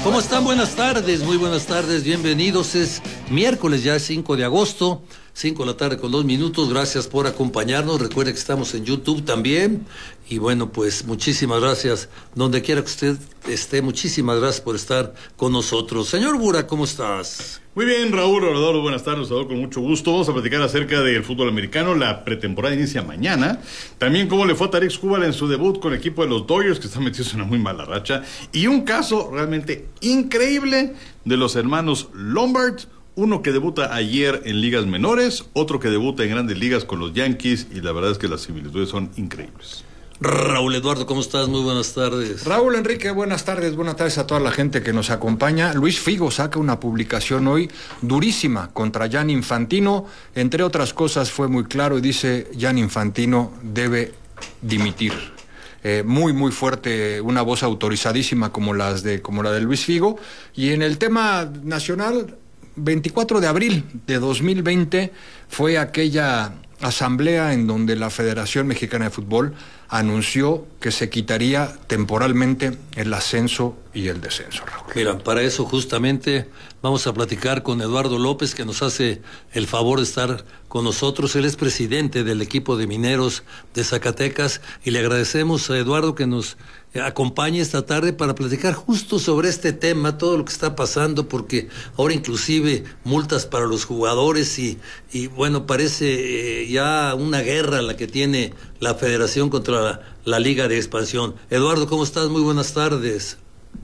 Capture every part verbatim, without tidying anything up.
¿Cómo están? Buenas tardes, muy buenas tardes, bienvenidos. Es miércoles, ya es cinco de agosto, cinco de la tarde con dos minutos. Gracias por acompañarnos. Recuerde que estamos en YouTube también. Y bueno, pues muchísimas gracias. Donde quiera que usted esté, muchísimas gracias por estar con nosotros. Señor Bura, ¿cómo estás? Muy bien, Raúl Rodolfo, buenas tardes, Raúl, con mucho gusto. Vamos a platicar acerca del fútbol americano. La pretemporada inicia mañana. También cómo le fue a Tarik Skubal en su debut con el equipo de los Dodgers, que están metidos en una muy mala racha. Y un caso realmente increíble de los hermanos Lombard. Uno que debuta ayer en ligas menores, otro que debuta en grandes ligas con los Yankees. Y la verdad es que las similitudes son increíbles. Raúl Eduardo, ¿cómo estás? Muy buenas tardes. Raúl Enrique, buenas tardes, buenas tardes a toda la gente que nos acompaña. Luis Figo saca una publicación hoy durísima contra Gianni Infantino. Entre otras cosas fue muy claro y dice: Gianni Infantino debe dimitir. Eh, muy muy fuerte, una voz autorizadísima como las de como la de Luis Figo. Y en el tema nacional, veinticuatro de abril de dos mil veinte fue aquella asamblea en donde la Federación Mexicana de Fútbol anunció que se quitaría temporalmente el ascenso y el descenso, Raúl. Mira, para eso justamente vamos a platicar con Eduardo López, que nos hace el favor de estar con nosotros. Él es presidente del equipo de mineros de Zacatecas y le agradecemos a Eduardo que nos acompañe esta tarde para platicar justo sobre este tema, todo lo que está pasando, porque ahora inclusive multas para los jugadores y, y bueno, parece eh, ya una guerra la que tiene la Federación contra la, la Liga de Expansión. Eduardo, ¿cómo estás? Muy buenas tardes.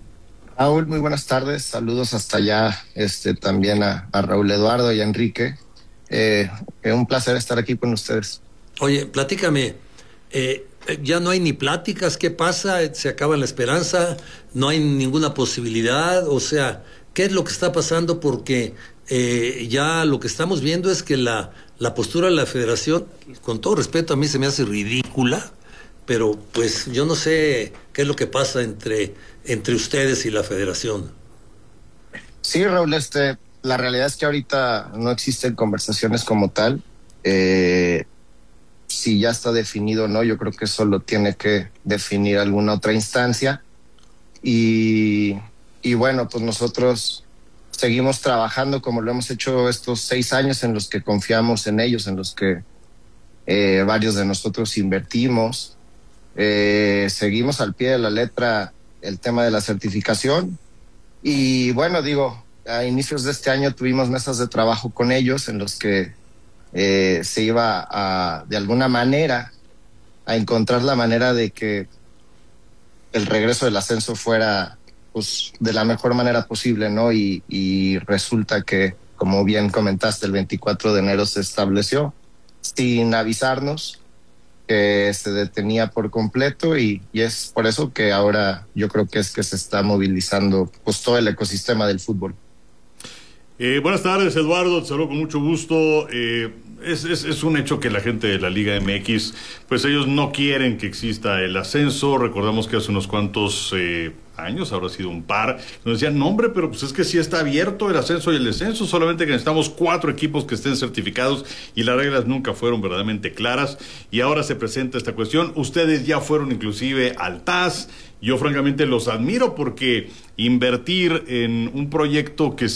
Raúl, muy buenas tardes. Saludos hasta allá, este, también a, a Raúl Eduardo y a Enrique. Eh, es un placer estar aquí con ustedes. Oye, platícame, eh, ya no hay ni pláticas, ¿qué pasa? ¿Se acaba la esperanza? ¿No hay ninguna posibilidad? O sea, ¿qué es lo que está pasando? Porque eh, ya lo que estamos viendo es que la, la postura de la Federación, con todo respeto, a mí se me hace ridícula, pero pues yo no sé qué es lo que pasa entre, entre ustedes y la Federación. Sí, Raúl, este, la realidad es que ahorita no existen conversaciones como tal. Eh, si ya está definido o no, yo creo que eso lo tiene que definir alguna otra instancia. Y, y bueno, pues nosotros seguimos trabajando como lo hemos hecho estos seis años en los que confiamos en ellos, en los que eh, varios de nosotros invertimos. Eh, seguimos al pie de la letra el tema de la certificación y bueno, digo, a inicios de este año tuvimos mesas de trabajo con ellos en los que eh, se iba a, de alguna manera, a encontrar la manera de que el regreso del ascenso fuera pues de la mejor manera posible, ¿no? Y, y resulta que, como bien comentaste, el veinticuatro de enero se estableció sin avisarnos que se detenía por completo y, y es por eso que ahora yo creo que es que se está movilizando pues todo el ecosistema del fútbol. Eh, buenas tardes, Eduardo, te saludo con mucho gusto. Eh, es, es, es un hecho que la gente de la Liga M X, pues ellos no quieren que exista el ascenso. Recordamos que hace unos cuantos eh, años, habrá sido un par, nos decían, no hombre, pero pues es que sí está abierto el ascenso y el descenso, solamente que necesitamos cuatro equipos que estén certificados y las reglas nunca fueron verdaderamente claras y ahora se presenta esta cuestión. Ustedes ya fueron inclusive al T A S. Yo francamente los admiro porque invertir en un proyecto que